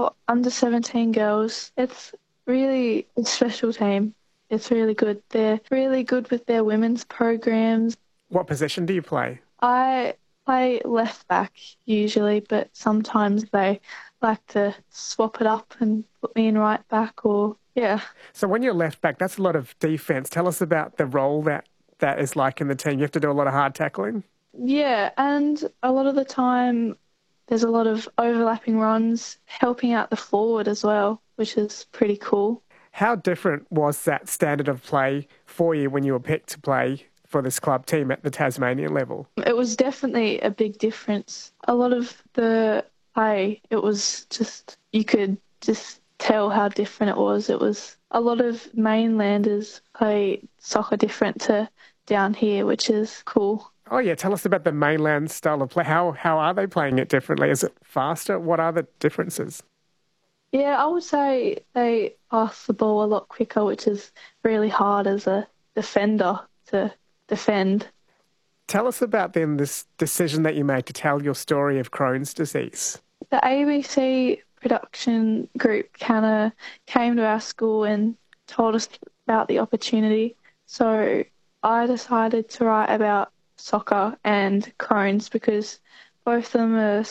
for under-17 girls, it's really a special team. It's really good. They're really good with their women's programs. What position do you play? I play left back usually, but sometimes they like to swap it up and put me in right back or, yeah. So when you're left back, that's a lot of defence. Tell us about the role that is like in the team. You have to do a lot of hard tackling? Yeah, and a lot of the time there's a lot of overlapping runs, helping out the forward as well, which is pretty cool. How different was that standard of play for you when you were picked to play for this club team at the Tasmanian level? It was definitely a big difference. A lot of the play, it was just, you could just tell how different it was. It was a lot of mainlanders play soccer different to down here, which is cool. Oh yeah, tell us about the mainland style of play. How are they playing it differently? Is it faster? What are the differences? Yeah, I would say they pass the ball a lot quicker, which is really hard as a defender to defend. Tell us about then this decision that you made to tell your story of Crohn's disease. The ABC production group kind of came to our school and told us about the opportunity. So I decided to write about soccer and Crohn's because both of them are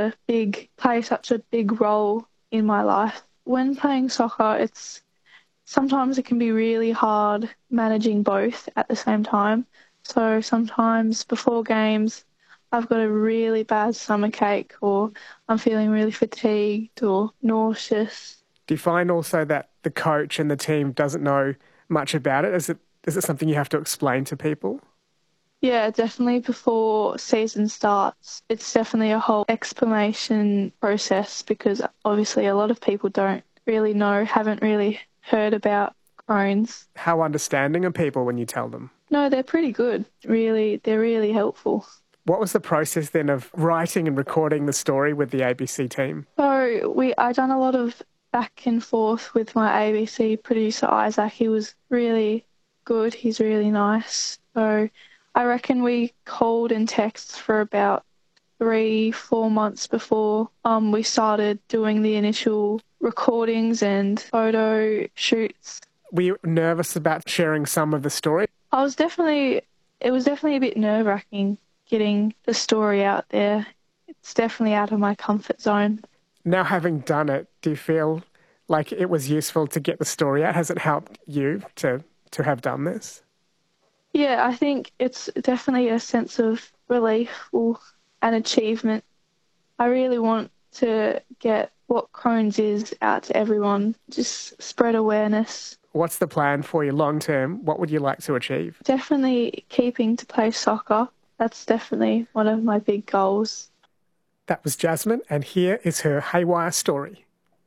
play such a big role in my life. When playing soccer, sometimes it can be really hard managing both at the same time. So sometimes before games, I've got a really bad stomachache or I'm feeling really fatigued or nauseous. Do you find also that the coach and the team doesn't know much about it? Is it something you have to explain to people? Yeah, definitely before season starts. It's definitely a whole explanation process because obviously a lot of people don't really know, haven't really heard about Crohn's. How understanding are people when you tell them? No, they're pretty good. Really, they're really helpful. What was the process then of writing and recording the story with the ABC team? So I done a lot of back and forth with my ABC producer, Isaac. He was really good. He's really nice. So I reckon we called and texted for about 3-4 months before we started doing the initial recordings and photo shoots. Were you nervous about sharing some of the story? It was definitely a bit nerve-wracking getting the story out there. It's definitely out of my comfort zone. Now having done it, do you feel like it was useful to get the story out? Has it helped you to have done this? Yeah, I think it's definitely a sense of relief or an achievement. I really want to get what Crohn's is out to everyone, just spread awareness. What's the plan for you long term? What would you like to achieve? Definitely keeping to play soccer. That's definitely one of my big goals. That was Jasmine, and here is her haywire story.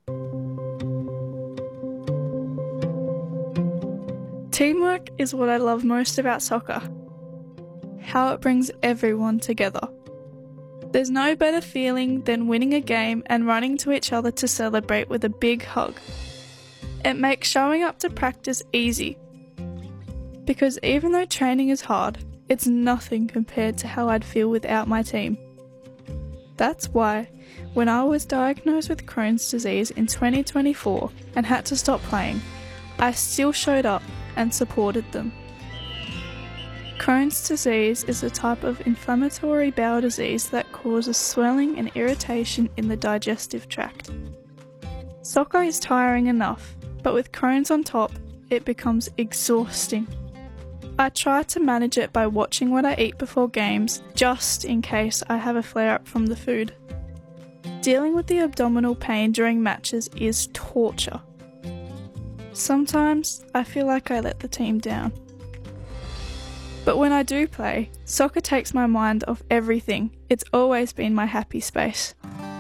Teamwork is what I love most about soccer. How it brings everyone together. There's no better feeling than winning a game and running to each other to celebrate with a big hug. It makes showing up to practice easy. Because even though training is hard, it's nothing compared to how I'd feel without my team. That's why, when I was diagnosed with Crohn's disease in 2024 and had to stop playing, I still showed up and supported them. Crohn's disease is a type of inflammatory bowel disease that causes swelling and irritation in the digestive tract. Soccer is tiring enough, but with Crohn's on top, it becomes exhausting. I try to manage it by watching what I eat before games, just in case I have a flare-up from the food. Dealing with the abdominal pain during matches is torture. Sometimes I feel like I let the team down. But when I do play, soccer takes my mind off everything. It's always been my happy space.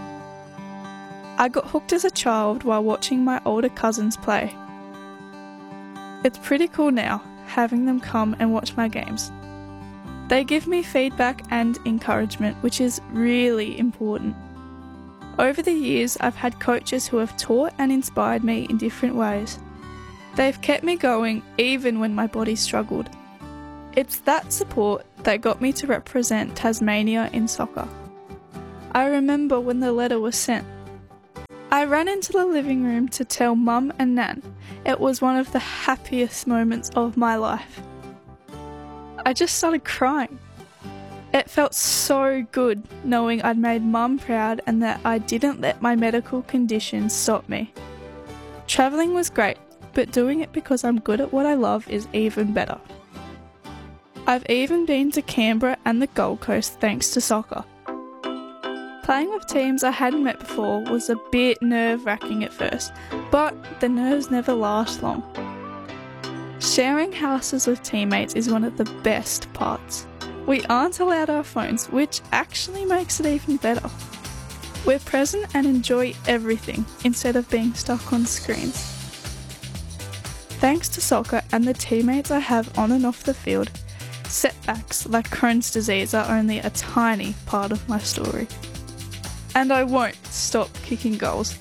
I got hooked as a child while watching my older cousins play. It's pretty cool now, having them come and watch my games. They give me feedback and encouragement, which is really important. Over the years, I've had coaches who have taught and inspired me in different ways. They've kept me going even when my body struggled. It's that support that got me to represent Tasmania in soccer. I remember when the letter was sent. I ran into the living room to tell Mum and Nan. It was one of the happiest moments of my life. I just started crying. It felt so good knowing I'd made Mum proud and that I didn't let my medical condition stop me. Travelling was great, but doing it because I'm good at what I love is even better. I've even been to Canberra and the Gold Coast thanks to soccer. Playing with teams I hadn't met before was a bit nerve-wracking at first, but the nerves never last long. Sharing houses with teammates is one of the best parts. We aren't allowed our phones, which actually makes it even better. We're present and enjoy everything instead of being stuck on screens. Thanks to soccer and the teammates I have on and off the field, setbacks like Crohn's disease are only a tiny part of my story. And I won't stop kicking goals.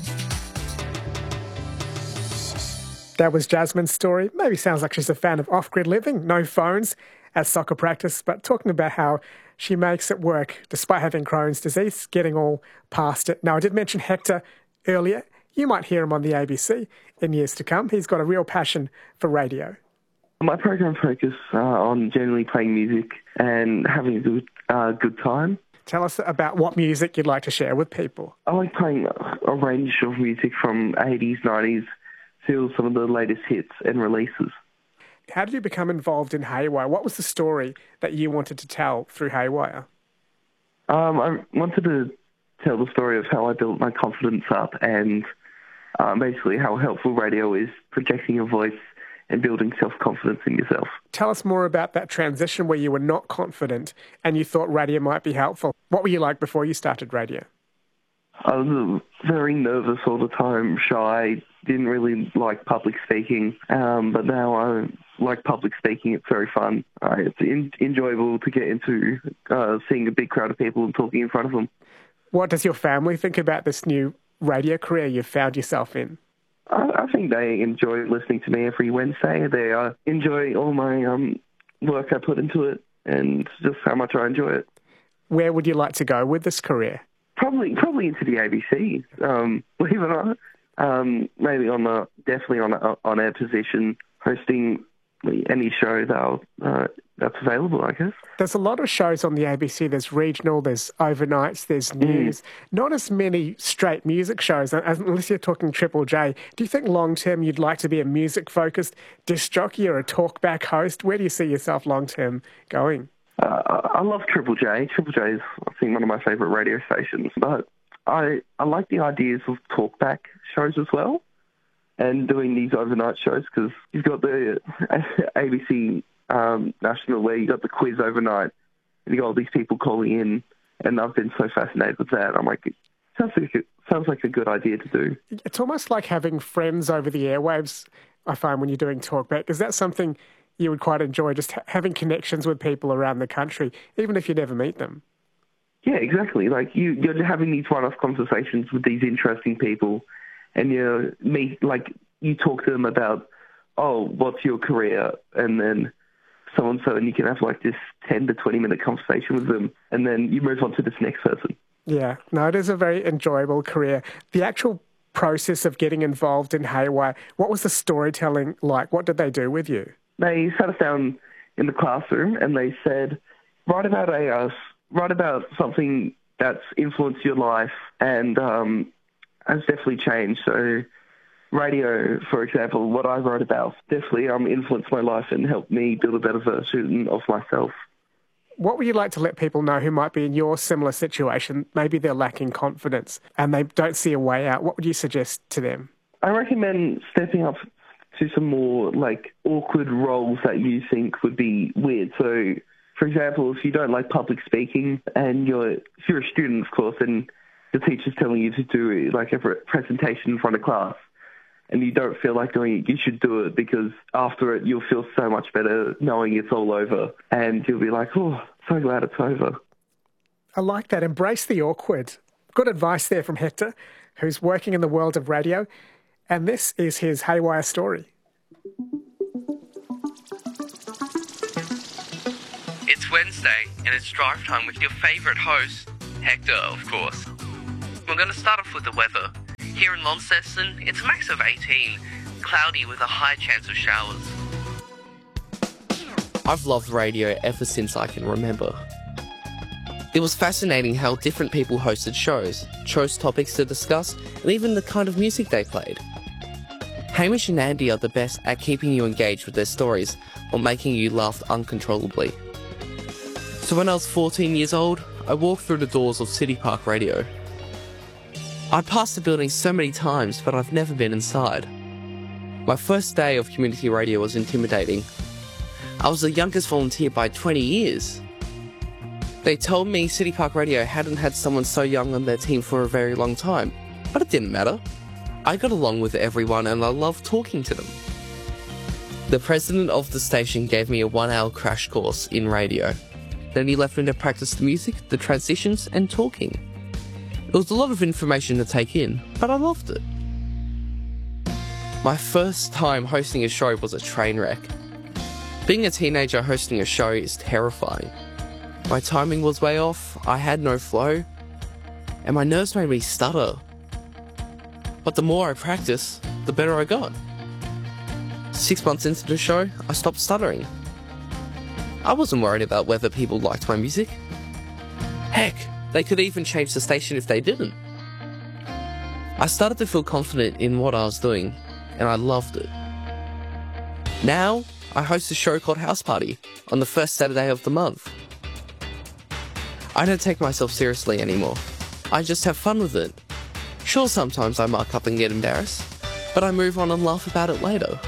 That was Jasmine's story. Maybe sounds like she's a fan of off-grid living, no phones at soccer practice, but talking about how she makes it work despite having Crohn's disease, getting all past it. Now, I did mention Hector earlier. You might hear him on the ABC in years to come. He's got a real passion for radio. My program focuses on generally playing music and having a good time. Tell us about what music you'd like to share with people. I like playing a range of music from 80s, 90s to some of the latest hits and releases. How did you become involved in Haywire? What was the story that you wanted to tell through Haywire? I wanted to tell the story of how I built my confidence up and basically how helpful radio is projecting your voice and building self-confidence in yourself. Tell us more about that transition where you were not confident and you thought radio might be helpful. What were you like before you started radio? I was very nervous all the time, shy, didn't really like public speaking, but now I like public speaking. It's very fun. It's enjoyable to get into seeing a big crowd of people and talking in front of them. What does your family think about this new radio career you've found yourself in? I think they enjoy listening to me every Wednesday. They enjoy all my work I put into it and just how much I enjoy it. Where would you like to go with this career? Probably into the ABC, believe it or not. Maybe definitely on an on-air position, hosting any show that's available, I guess. There's a lot of shows on the ABC. There's regional, there's overnights, there's news. Not as many straight music shows, unless you're talking Triple J. Do you think long-term you'd like to be a music-focused disc jockey or a talkback host? Where do you see yourself long-term going? I love Triple J. Triple J is, I think, one of my favourite radio stations. But I like the ideas of talkback shows as well and doing these overnight shows because you've got the ABC National where you got the quiz overnight and you got all these people calling in, and I've been so fascinated with that. I'm like, it sounds like a good idea to do. It's almost like having friends over the airwaves, I find, when you're doing talkback. Is that something you would quite enjoy, just having connections with people around the country, even if you never meet them? Yeah, exactly. Like you're having these one-off conversations with these interesting people, and you talk to them about, oh, what's your career, and then so and so, and you can have like this 10 to 20 minute conversation with them, and then you move on to this next person. Yeah, no, it is a very enjoyable career. The actual process of getting involved in Haywire, what was the storytelling like? What did they do with you? They sat us down in the classroom and they said, write about something that's influenced your life and has definitely changed. So radio, for example, what I wrote about definitely influenced my life and helped me build a better version of myself. What would you like to let people know who might be in your similar situation? Maybe they're lacking confidence and they don't see a way out. What would you suggest to them? I recommend stepping up to some more awkward roles that you think would be weird. So, for example, if you don't like public speaking and if you're a student, of course, and the teacher's telling you to do a presentation in front of class and you don't feel like doing it, you should do it because after it you'll feel so much better knowing it's all over and you'll be like, oh, so glad it's over. I like that. Embrace the awkward. Good advice there from Hector, who's working in the world of radio. And this is his Haywire story. It's Wednesday and it's drive time with your favourite host, Hector, of course. We're going to start off with the weather. Here in Launceston, it's a max of 18, cloudy with a high chance of showers. I've loved radio ever since I can remember. It was fascinating how different people hosted shows, chose topics to discuss, and even the kind of music they played. Hamish and Andy are the best at keeping you engaged with their stories or making you laugh uncontrollably. So when I was 14 years old, I walked through the doors of City Park Radio. I'd passed the building so many times, but I've never been inside. My first day of community radio was intimidating. I was the youngest volunteer by 20 years. They told me City Park Radio hadn't had someone so young on their team for a very long time, but it didn't matter. I got along with everyone and I loved talking to them. The president of the station gave me a 1-hour crash course in radio. Then he left me to practice the music, the transitions and talking. It was a lot of information to take in, but I loved it. My first time hosting a show was a train wreck. Being a teenager hosting a show is terrifying. My timing was way off, I had no flow, and my nerves made me stutter. But the more I practiced, the better I got. 6 months into the show, I stopped stuttering. I wasn't worried about whether people liked my music. Heck, they could even change the station if they didn't. I started to feel confident in what I was doing, and I loved it. Now, I host a show called House Party on the first Saturday of the month. I don't take myself seriously anymore. I just have fun with it. Sure, sometimes I muck up and get embarrassed, but I move on and laugh about it later.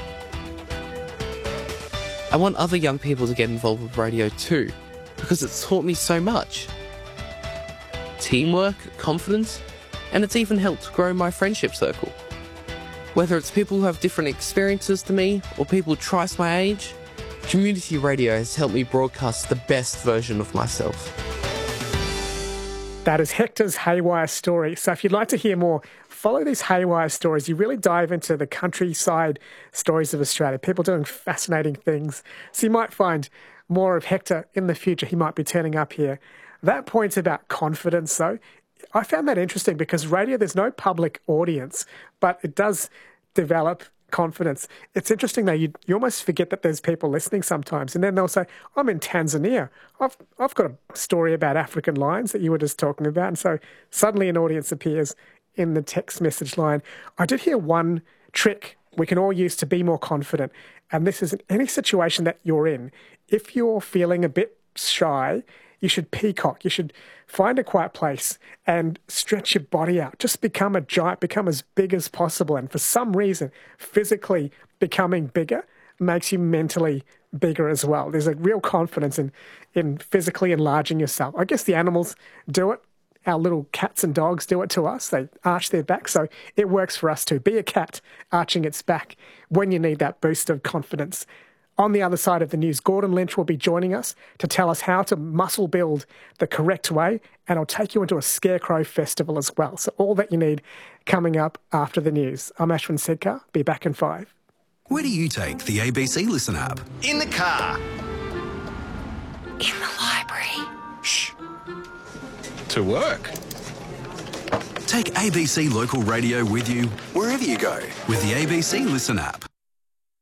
I want other young people to get involved with radio too, because it's taught me so much. Teamwork, confidence, and it's even helped grow my friendship circle. Whether it's people who have different experiences to me, or people twice my age, community radio has helped me broadcast the best version of myself. That is Hector's Haywire story. So if you'd like to hear more, follow these Haywire stories. You really dive into the countryside stories of Australia, people doing fascinating things. So you might find more of Hector in the future. He might be turning up here. That point about confidence, though, I found that interesting because radio, there's no public audience, but it does develop confidence. It's interesting though, you almost forget that there's people listening sometimes, and then they'll say, I'm in Tanzania. I've got a story about African lions that you were just talking about, and so suddenly an audience appears in the text message line. I did hear one trick we can all use to be more confident, and this is in any situation that you're in. If you're feeling a bit shy, you should peacock. You should find a quiet place and stretch your body out. Just become a giant, become as big as possible. And for some reason, physically becoming bigger makes you mentally bigger as well. There's a real confidence in physically enlarging yourself. I guess the animals do it. Our little cats and dogs do it to us. They arch their back. So it works for us too. Be a cat arching its back when you need that boost of confidence. On the other side of the news, Gordon Lynch will be joining us to tell us how to muscle build the correct way, and I'll take you into a Scarecrow festival as well. So all that you need coming up after the news. I'm Ashwin Sedkar. Be back in 5. Where do you take the ABC Listen app? In the car. In the library. Shh. To work. Take ABC Local Radio with you wherever you go with the ABC Listen app.